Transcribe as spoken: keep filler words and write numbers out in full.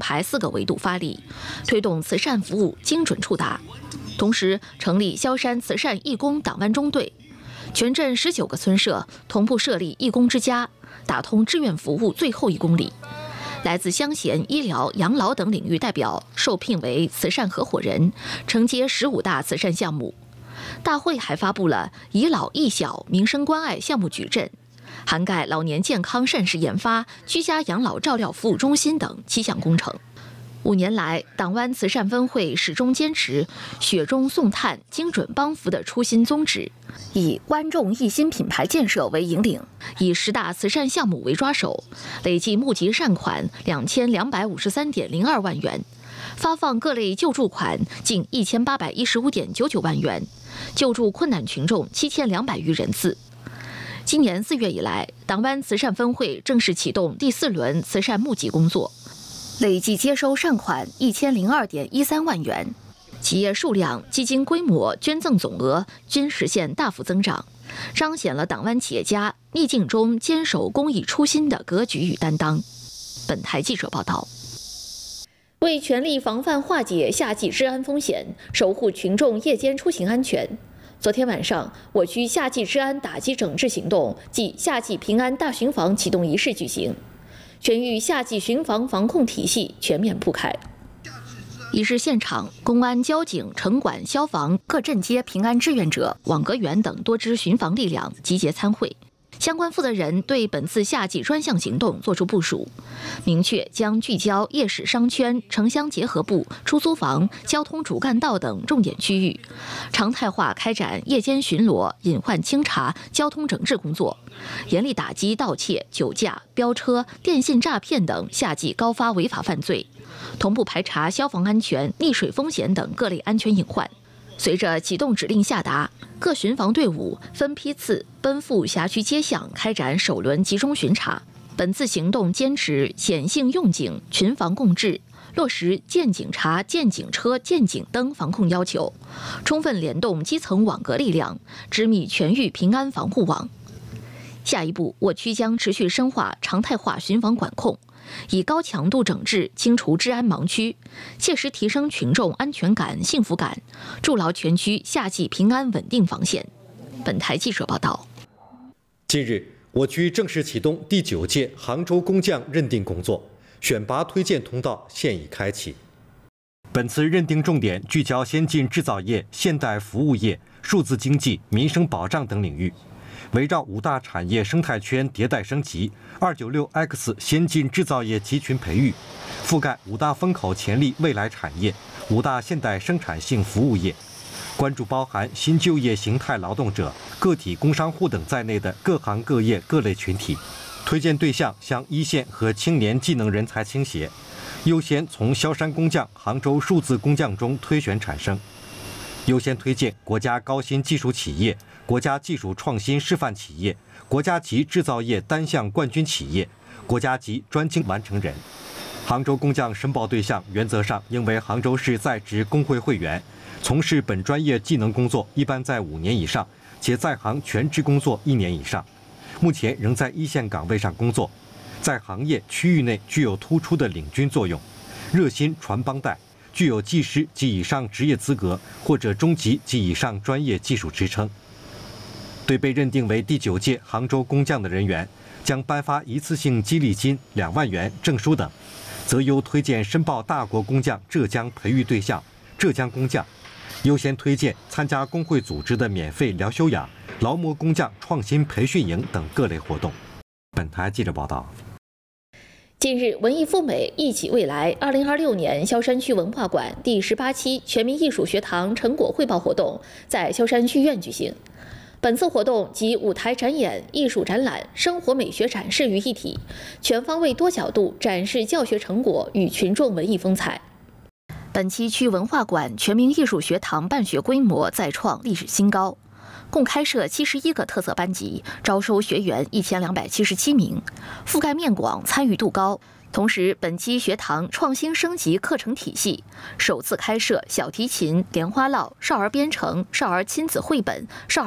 牌四个维度发力，推动慈善服务精准触达。同时，成立萧山慈善义工党湾中队，全镇十九个村社同步设立义工之家，打通志愿服务最后一公里。来自乡贤、医疗、养老等领域代表受聘为慈善合伙人，承接十五大慈善项目。大会还发布了以老益小民生关爱项目矩阵，涵盖老年健康膳食研发、居家养老照料服务中心等七项工程。五年来，党湾慈善分会始终坚持雪中送炭、精准帮扶的初心宗旨，以观众一心品牌建设为引领，以十大慈善项目为抓手，累计募集善款两千两百五十三点零二万元，发放各类救助款近一千八百一十五点九九万元，救助困难群众七千两百余人次。今年四月以来，党湾慈善分会正式启动第四轮慈善募集工作。累计接收善款一千零二点一三万元，企业数量、基金规模、捐赠总额均实现大幅增长，彰显了党湾企业家逆境中坚守公益初心的格局与担当。本台记者报道。为全力防范化解夏季治安风险，守护群众夜间出行安全，昨天晚上，我区夏季治安打击整治行动暨夏季平安大巡防启动仪式举行。全域夏季巡防防控体系全面铺开。仪式现场，公安、交警、城管、消防、各镇街平安志愿者、网格员等多支巡防力量集结参会。相关负责人对本次夏季专项行动作出部署，明确将聚焦夜市商圈、城乡结合部、出租房、交通主干道等重点区域，常态化开展夜间巡逻、隐患清查、交通整治工作，严厉打击盗窃、酒驾、飙车、电信诈骗等夏季高发违法犯罪，同步排查消防安全、溺水风险等各类安全隐患。随着启动指令下达，各巡防队伍分批次奔赴辖区街巷，开展首轮集中巡查。本次行动坚持显性用警、群防共治，落实见警察、见警车、见警灯防控要求，充分联动基层网格力量，织密全域平安防护网。下一步，我区将持续深化常态化巡防管控，以高强度整治清除治安盲区，切实提升群众安全感、幸福感，筑牢全区夏季平安稳定防线。本台记者报道。 近日，我区正式启动第九届杭州工匠认定工作，选拔推荐通道现已开启。本次认定重点聚焦先进制造业、现代服务业、数字经济、民生保障等领域。围绕五大产业生态圈迭代升级、二九六 X 先进制造业集群培育，覆盖五大风口潜力未来产业、五大现代生产性服务业，关注包含新就业形态劳动者、个体工商户等在内的各行各业各类群体，推荐对象向一线和青年技能人才倾斜，优先从萧山工匠、杭州数字工匠中推选产生，优先推荐国家高新技术企业、国家技术创新示范企业、国家级制造业单项冠军企业、国家级专精完成人。杭州工匠申报对象原则上应为杭州市在职工会会员，从事本专业技能工作一般在五年以上，且在行全职工作一年以上，目前仍在一线岗位上工作，在行业区域内具有突出的领军作用，热心传帮带，具有技师及以上职业资格或者中级及以上专业技术职称。对被认定为第九届杭州工匠的人员，将颁发一次性激励金两万元、证书等，择优推荐申报大国工匠浙江培育对象浙江工匠，优先推荐参加工会组织的免费疗休养、劳模工匠创新培训营等各类活动。本台记者报道。 近日，文艺赴美，一起未来二零二六年萧山区文化馆第十八期全民艺术学堂成果汇报活动在萧山区院举行。本次活动集舞台展演、艺术展览、生活美学展示于一体，全方位多角度展示教学成果与群众文艺风采。本期区文化馆全民艺术学堂办学规模再创历史新高，共开设七十一个特色班级，招收学员一千两百七十七名，覆盖面广，参与度高。同时，本期学堂创新升级课程体系，首次开设小提琴、莲花落、少儿编程、少儿亲子绘本、少儿